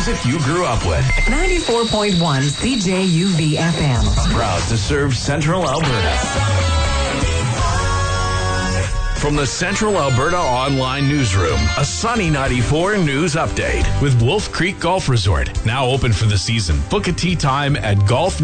music you grew up with. 94.1 CJUV FM. Proud to serve Central Alberta. From the Central Alberta Online Newsroom, a Sunny 94 news update. With Wolf Creek Golf Resort, now open for the season. Book a tee time at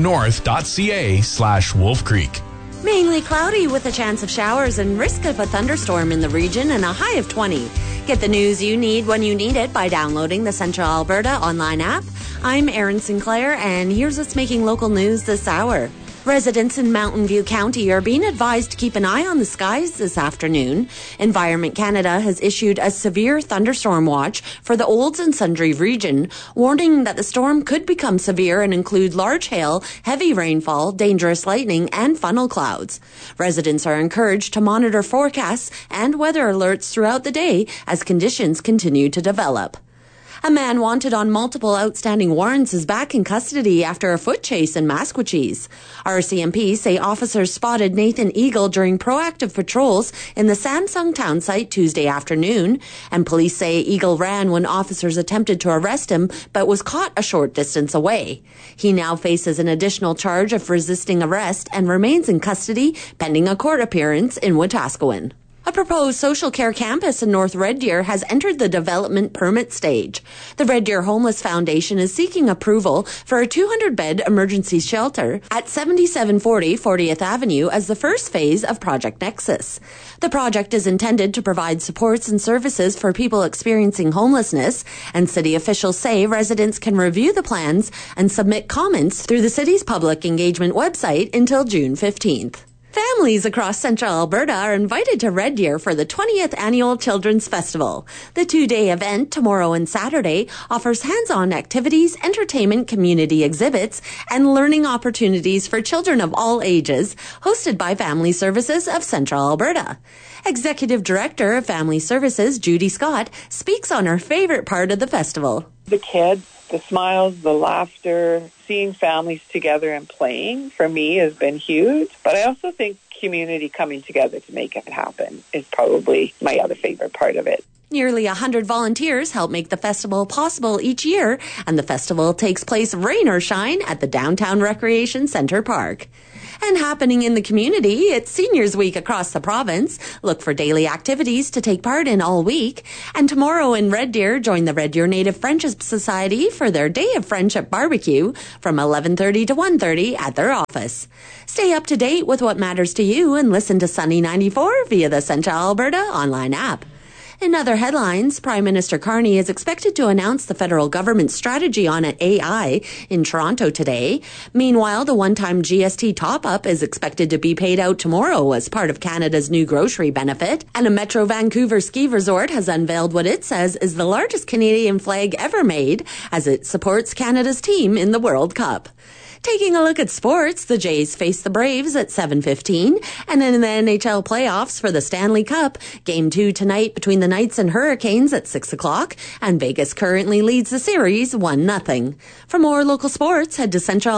golfnorth.ca/Wolf Creek. Mainly cloudy with a chance of showers and risk of a thunderstorm in the region and a high of 20. Get the news you need when you need it by downloading the Central Alberta online app. I'm Erin Sinclair, and here's what's making local news this hour. Residents in Mountain View County are being advised to keep an eye on the skies this afternoon. Environment Canada has issued a severe thunderstorm watch for the Olds and Sundre region, warning that the storm could become severe and include large hail, heavy rainfall, dangerous lightning, and funnel clouds. Residents are encouraged to monitor forecasts and weather alerts throughout the day as conditions continue to develop. A man wanted on multiple outstanding warrants is back in custody after a foot chase in Maskwacis. RCMP say officers spotted Nathan Eagle during proactive patrols in the Samsung town site Tuesday afternoon, and police say Eagle ran when officers attempted to arrest him but was caught a short distance away. He now faces an additional charge of resisting arrest and remains in custody pending a court appearance in Wetaskiwin. A proposed social care campus in North Red Deer has entered the development permit stage. The Red Deer Homeless Foundation is seeking approval for a 200-bed emergency shelter at 7740 40th Avenue as the first phase of Project Nexus. The project is intended to provide supports and services for people experiencing homelessness, and city officials say residents can review the plans and submit comments through the city's public engagement website until June 15th. Families across Central Alberta are invited to Red Deer for the 20th Annual Children's Festival. The two-day event, tomorrow and Saturday, offers hands-on activities, entertainment, community exhibits, and learning opportunities for children of all ages, hosted by Family Services of Central Alberta. Executive Director of Family Services, Judy Scott, speaks on her favorite part of the festival. The kids, the smiles, the laughter, seeing families together and playing, for me, has been huge. But I also think community coming together to make it happen is probably my other favorite part of it. Nearly 100 volunteers help make the festival possible each year, and the festival takes place rain or shine at the Downtown Recreation Centre Park. And happening in the community, it's Seniors Week across the province. Look for daily activities to take part in all week. And tomorrow in Red Deer, join the Red Deer Native Friendship Society for their Day of Friendship barbecue from 11:30 to 1:30 at their office. Stay up to date with what matters to you and listen to Sunny 94 via the Central Alberta online app. In other headlines, Prime Minister Carney is expected to announce the federal government's strategy on AI in Toronto today. Meanwhile, the one-time GST top-up is expected to be paid out tomorrow as part of Canada's new grocery benefit. And a Metro Vancouver ski resort has unveiled what it says is the largest Canadian flag ever made as it supports Canada's team in the World Cup. Taking a look at sports, the Jays face the Braves at 7:15, and in the NHL playoffs for the Stanley Cup, Game 2 tonight between the Knights and Hurricanes at 6 o'clock, and Vegas currently leads the series 1-0. For more local sports, head to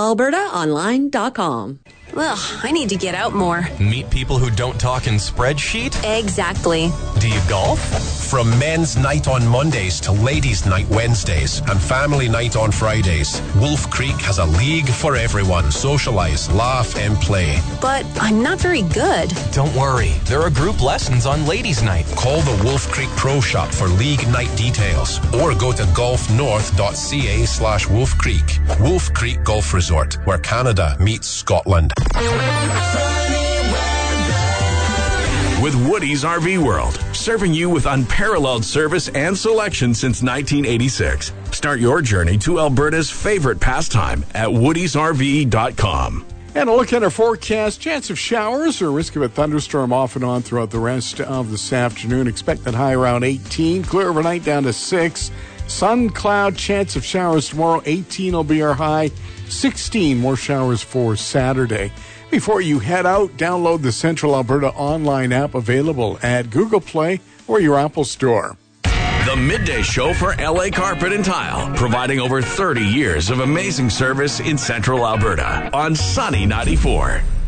CentralAlbertaOnline.com. Ugh, I need to get out more. Meet people who don't talk in spreadsheet? Exactly. Do you golf? From men's night on Mondays to ladies' night Wednesdays and family night on Fridays, Wolf Creek has a league for everyone. Socialize, laugh, and play. But I'm not very good. Don't worry. There are group lessons on ladies' night. Call the Wolf Creek Pro Shop for league night details or go to golfnorth.ca/Wolf Creek. Wolf Creek Golf Resort, where Canada meets Scotland. With Woody's RV World, serving you with unparalleled service and selection since 1986. Start your journey to Alberta's favorite pastime at woodysrve.com. And a look at our forecast. Chance of showers or risk of a thunderstorm off and on throughout the rest of this afternoon. Expected high around 18. Clear overnight down to 6. Sun, cloud, chance of showers tomorrow. 18 will be our high. 16 more showers for Saturday. Before you head out, download the Central Alberta online app available at Google Play or your Apple Store. The Midday Show for LA Carpet and Tile, providing over 30 years of amazing service in Central Alberta on Sunny 94.